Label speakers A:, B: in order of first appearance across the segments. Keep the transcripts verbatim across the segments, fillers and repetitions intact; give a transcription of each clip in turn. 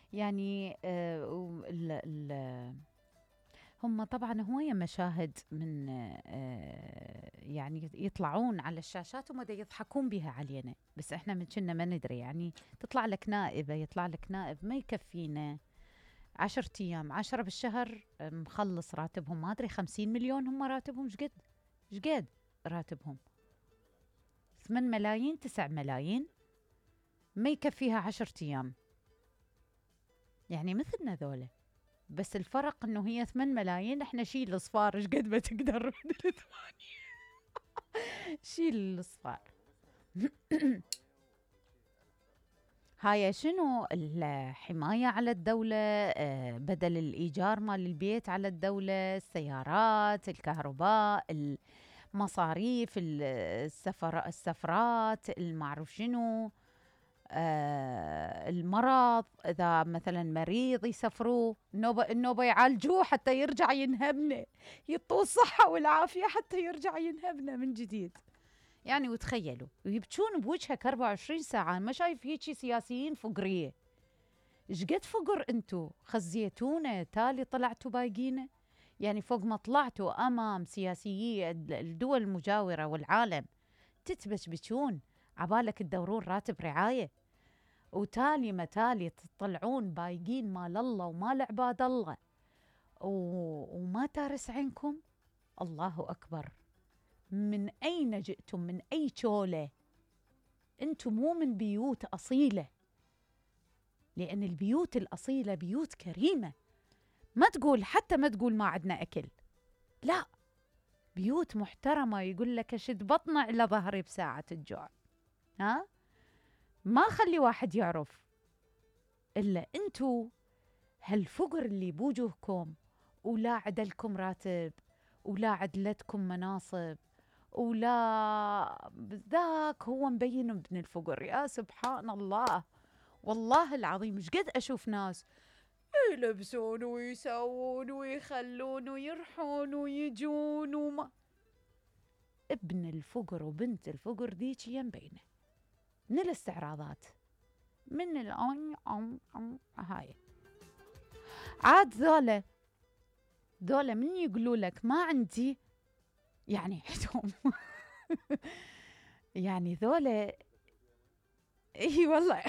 A: يعني آه، و- ال ال هم طبعا هواية مشاهد من آه، يعني يطلعون على الشاشات وما دا يضحكون بها علينا، بس احنا من كنا ما ندري. يعني تطلع لك نائبة، يطلع لك نائب ما يكفينا. عشرة أيام، عشرة بالشهر، آه، مخلص راتبهم ما أدري خمسين مليون. هم راتبهم شقد؟ شقد راتبهم؟ ثمان ملايين، تسع ملايين، ما يكفيها عشرة أيام. يعني مثلنا ذولا، بس الفرق انه هي ثمان ملايين، احنا شيل الصفار ايش قد ما تقدر. شيل الصفار. هاي شنو الحماية على الدولة؟ آه، بدل الإيجار مال البيت على الدولة، السيارات، الكهرباء، المصاريف، السفر السفرات، المعروف شنو، آه المرض. إذا مثلا مريض يسفروه النوبة، النوبة يعالجوه حتى يرجع ينهبنا، يطول الصحة والعافية حتى يرجع ينهبنا من جديد. يعني وتخيلوا ويبكون بوجهك أربعة وعشرين ساعة. ما شايف هيجي سياسيين فقرية؟ ايش قد فقر انتو خزيتونا، تالي طلعتوا بايقينه. يعني فوق ما طلعتوا امام سياسيي الدول المجاورة والعالم تتبشبشون، عبالك تدورون راتب رعاية، وتالي ما تالي تطلعون بايقين مال الله ومال عباد الله، و... وما تارس عينكم. الله أكبر. من أين جئتم؟ من أي شولة؟ أنتم مو من بيوت أصيلة، لأن البيوت الأصيلة بيوت كريمة. ما تقول، حتى ما تقول ما عندنا أكل، لا، بيوت محترمة. يقول لك أشد بطنه إلى ظهري بساعة الجوع. ها، ما خلي واحد يعرف إلا أنتو. هالفقر اللي بوجوهكم، ولا عدلكم راتب، ولا عدلتكم مناصب، ولا ذاك هو مبين ابن الفقر. يا سبحان الله، والله العظيم مش قد أشوف ناس يلبسون ويسوون ويخلون ويرحون ويجون وما. ابن الفقر وبنت الفقر ذيك مبينة من الاستعراضات، من الأم أم أم هاي. عاد ذولا، ذولا من يقولوا لك ما عندي، يعني حدهم. يعني ذولا، اي والله.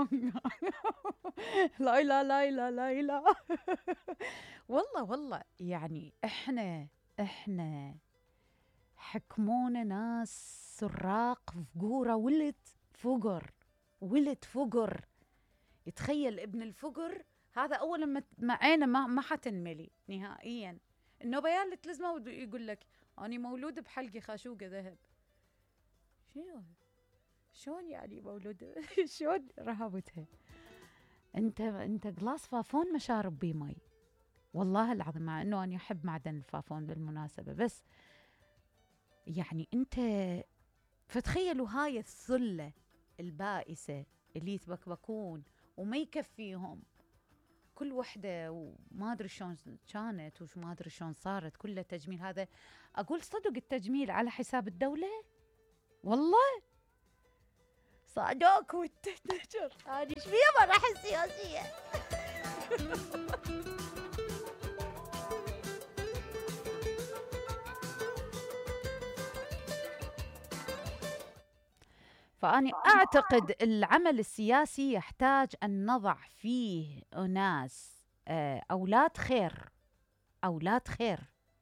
A: لا لا لا لا لا لا. والله والله يعني احنا احنا حكمونا ناس سراق فقورة، ولد فقر، ولد فقر. يتخيل ابن الفقر هذا اولا ما ما عينه ما ما حتنملي نهائيا. النوبيان اللي تلزمه يقول لك اني مولود بحلقي خاشوقه ذهب. شنو؟ شلون يعني مولود؟ شلون رهبتها؟ انت انت قلاص فافون مشارب بيه مي. والله العظيم، مع انه انا احب معدن الفافون بالمناسبه، بس يعني انت فتخيلوا هاي الثله البائسه اللي يتبكبكون وما يكفيهم. كل وحده وما ادري شلون كانت وش ما ادري شلون صارت، كله تجميل. هذا اقول صدق التجميل على حساب الدوله. والله صادوك والتنجر هذه ايش فيها؟ ما راح السياسيه. فأنا أعتقد العمل السياسي يحتاج أن نضع فيه أناس آه، أولاد خير، أولاد خير.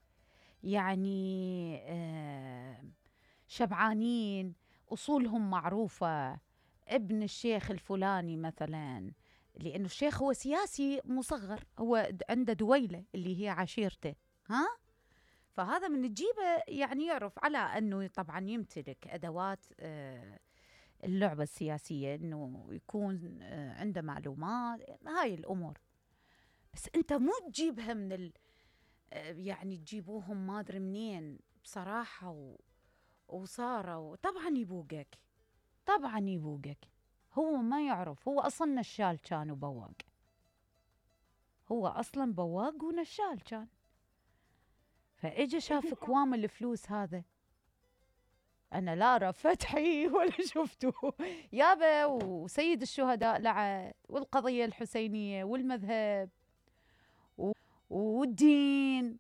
A: يعني آه، شبعانين، أصولهم معروفة، ابن الشيخ الفلاني مثلا، لأنه الشيخ هو سياسي مصغر، هو عنده دويلة اللي هي عشيرته. ها، فهذا من تجيبه يعني يعرف على أنه طبعا يمتلك أدوات آه اللعبة السياسية، أنه يكون آه، عنده معلومات، هاي الأمور. بس أنت مو تجيبها من ال... آه، يعني تجيبوهم ما أدري منين بصراحة، و... وصاروا طبعا يبوقك، طبعا يبوقك. هو ما يعرف، هو أصلا نشال كان وبواق، هو أصلا بواق ونشال كان، فإجا شاف كوام الفلوس هذا أنا لا أرى فتحي ولا شفته يابا، وسيد الشهداء لعد، والقضية الحسينية والمذهب و- والدين،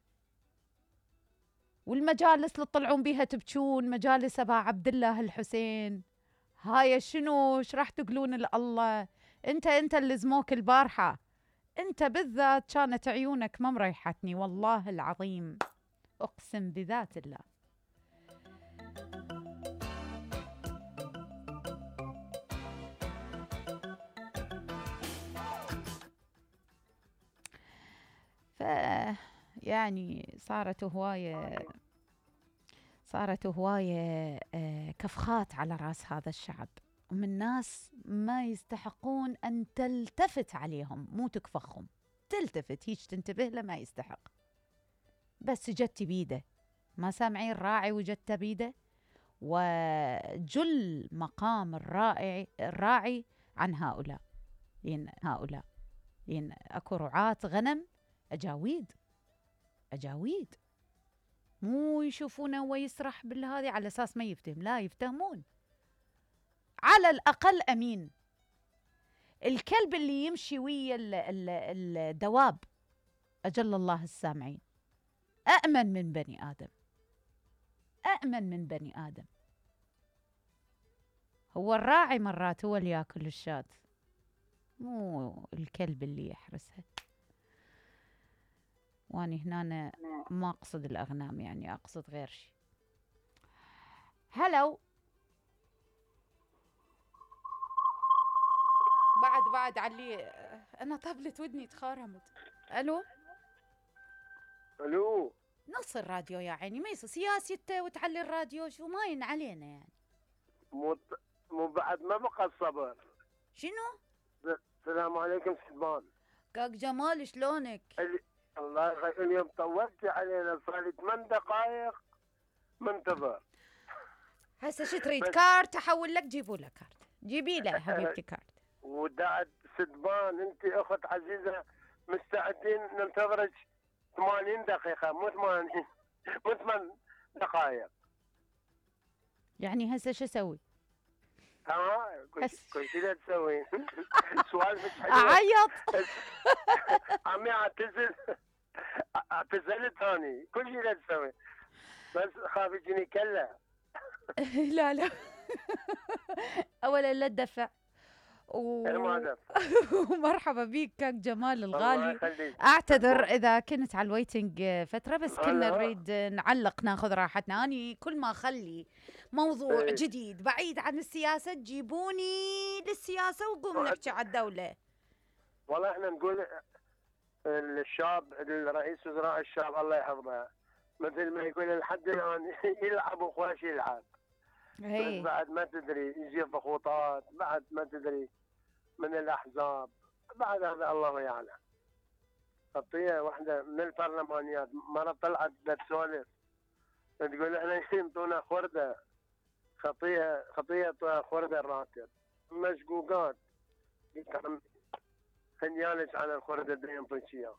A: والمجالس اللي تطلعون بيها تبكون، مجالس أبا عبد الله الحسين. هاي شنو؟ ايش راح تقولون لله؟ انت انت اللي زموك البارحة، انت بالذات كانت عيونك ما مريحتني والله العظيم، اقسم بذات الله. ف يعني صارت هواية، صارت هواية آه، كفخات على راس هذا الشعب، ومن ناس ما يستحقون أن تلتفت عليهم، مو تكفخهم، تلتفت هيش تنتبه له، ما يستحق. بس جت بيده، ما سامعين راعي وجت بيده، وجل مقام الراعي الراعي عن هؤلاء، لأن هؤلاء لأن أكو رعاة غنم أجاويد، أجاويد مو يشوفونه ويسرح بالهذه على أساس ما يفتهم، لا يفتهمون، على الأقل أمين. الكلب اللي يمشي ويا ال- ال- الدواب أجل الله السامعين أأمن من بني آدم، أأمن من بني آدم. هو الراعي مرات هو اللي ياكل الشاة، مو الكلب اللي يحرسها. واني هنا ما أقصد الأغنام، يعني أقصد غير شيء. هلو، بعد بعد علي، أنا طبلت ودني تخارمت. ألو،
B: الو.
A: نص الراديو يا عيني، ما يصير سياسته وتعلي الراديو، شو ماين علينا يعني.
B: مو مو بعد ما بقى الصبر.
A: شنو؟
B: السلام عليكم سلمان.
A: كاك جمال شلونك؟
B: اللي... الله يخليك، اليوم طولتي علينا، صار لي ثمان دقائق منتظر.
A: هسه شو تريد؟
B: بس
A: كارت احول لك، جيبوا له كارت، جيبي له حبيبتي كارت.
B: ودعت سدبان، انت اخت عزيزه، مستعدين ننتظرك ثمانين دقيقه، مو ثمانين مو ثمان دقائق.
A: يعني هسه شو اسوي؟
B: ها كل
A: هسه
B: كل شيء لا تسوين. سوالفك حلوه.
A: اعيط.
B: عمي اعتزل، اعتزلت هاني، كل شيء لا تسوي، بس خاف يجيني كله.
A: لا لا، اولا لا تدفع و...
B: انا ما دفع.
A: ومرحبا بيك كاك جمال
B: الله
A: الغالي.
B: يخليك.
A: اعتذر اذا كنت على الويتنج فتره، بس كنا
B: انا
A: نريد نعلق ناخذ راحتنا. اني كل ما اخلي موضوع
B: ايه.
A: جديد بعيد عن السياسه تجيبوني للسياسه وقوم نحكي على الدوله.
B: والله احنا نقول الشاب، الرئيس وزراء الشاب الله يحفظه، مثل ما يقول لحد الان يلعب وخواش يلعب، بس
A: هي
B: بعد ما تدري يجي ضغوطات، بعد ما تدري من الاحزاب، بعد هذا الله يعلم. خطيه واحده من البرلمانيات مره طلعت بتسولف تقول احنا ينطونا خرده، خطيه خطيه خرده الراتب مشقوقات. قلت عم خليالك على الخرده اللي ينطيك اياه.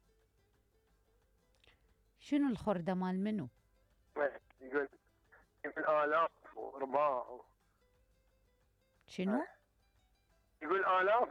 A: شنو الخرده مال منو؟
B: يقول يقول آلاف ورباع،
A: شنو؟
B: يقول آلاف